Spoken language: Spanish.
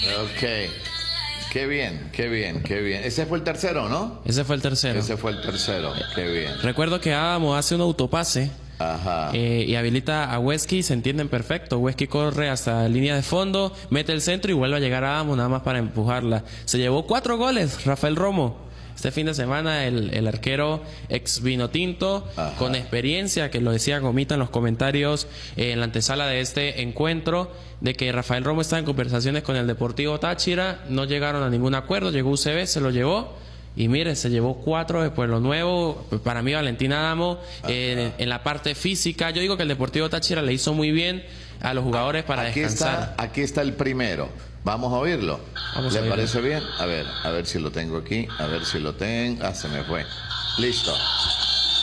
Ok. Qué bien, qué bien, qué bien. Ese fue el tercero, ¿no? Ese fue el tercero. Ese fue el tercero. Qué bien. Recuerdo que Adamo hace un autopase. Ajá. Y habilita a Wesky, se entienden perfecto. Wesky corre hasta la línea de fondo, mete el centro y vuelve a llegar a Adamo nada más para empujarla. Se llevó 4 goles, Rafael Romo. Este fin de semana el arquero ex Vinotinto, con experiencia, que lo decía Gomita en los comentarios en la antesala de este encuentro, de que Rafael Romo está en conversaciones con el Deportivo Táchira, no llegaron a ningún acuerdo, llegó UCB, se lo llevó. Y mire, se llevó 4 de Pueblo Nuevo. Para mí, Valentín Adamo, en la parte física, yo digo que el Deportivo Táchira le hizo muy bien a los jugadores para descansar. Aquí está el primero. Vamos a oírlo. ¿Le parece bien? A ver si lo tengo aquí. A ver si lo tengo. Ah, se me fue. Listo.